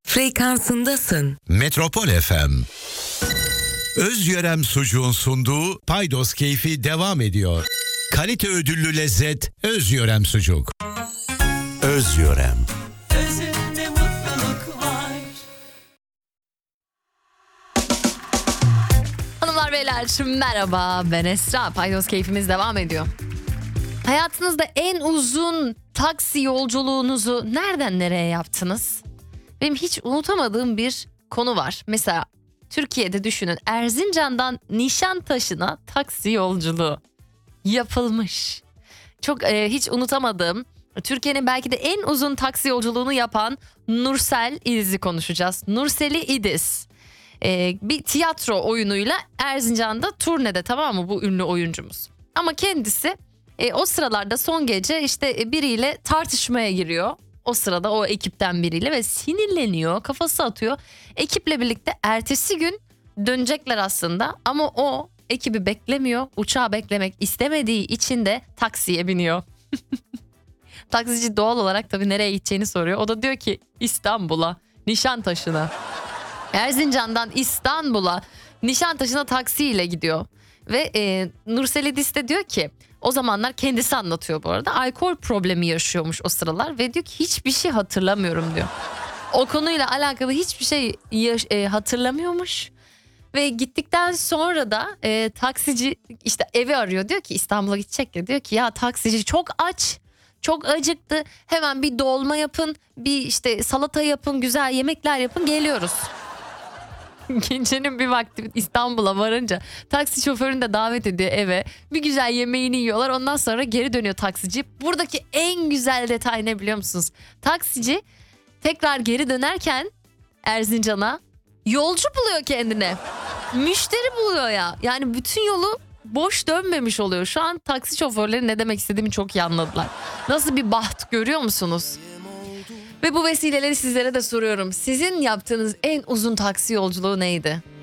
frekansındasın. Metropol FM. Özyörem sucuğun sunduğu Paydos Keyfi devam ediyor. Kalite ödüllü lezzet Özyörem sucuk. Özyörem. Özünde mutluluk var. Hanımlar beyler merhaba, ben Esra. Paydos Keyfimiz devam ediyor. Hayatınızda en uzun taksi yolculuğunuzu nereden nereye yaptınız? Benim hiç unutamadığım bir konu var. Mesela Türkiye'de düşünün, Erzincan'dan Nişantaşı'na taksi yolculuğu yapılmış. Çok hiç unutamadığım, Türkiye'nin belki de en uzun taksi yolculuğunu yapan Nursel İdiz'i konuşacağız. Nurseli İdiz. Bir tiyatro oyunuyla Erzincan'da turnede, tamam mı, bu ünlü oyuncumuz. Ama kendisi o sıralarda son gece işte biriyle tartışmaya giriyor. O sırada o ekipten biriyle ve sinirleniyor, kafası atıyor. Ekiple birlikte ertesi gün dönecekler aslında ama o ekibi beklemiyor. Uçağı beklemek istemediği için de taksiye biniyor. Taksici doğal olarak tabii nereye gideceğini soruyor. O da diyor ki İstanbul'a, Nişantaşı'na. Erzincan'dan İstanbul'a, Nişantaşı'na taksiyle gidiyor. Ve Nursel İdiz de diyor ki, o zamanlar kendisi anlatıyor bu arada, alkol problemi yaşıyormuş o sıralar ve diyor ki hiçbir şey hatırlamıyorum diyor. O konuyla alakalı hiçbir şey hatırlamıyormuş. Ve gittikten sonra da taksici işte evi arıyor, diyor ki İstanbul'a gidecek ya, diyor ki ya taksici çok aç, çok acıktı, hemen bir dolma yapın, bir işte salata yapın, güzel yemekler yapın, geliyoruz. Gecenin bir vakti İstanbul'a varınca taksi şoförünü de davet ediyor eve. Bir güzel yemeğini yiyorlar, ondan sonra geri dönüyor taksici. Buradaki en güzel detay ne biliyor musunuz? Taksici tekrar geri dönerken Erzincan'a yolcu buluyor kendine. Müşteri buluyor ya. Yani bütün yolu boş dönmemiş oluyor. Şu an taksi şoförleri ne demek istediğimi çok iyi anladılar. Nasıl bir baht görüyor musunuz? Ve bu vesileleri sizlere de soruyorum. Sizin yaptığınız en uzun taksi yolculuğu neydi?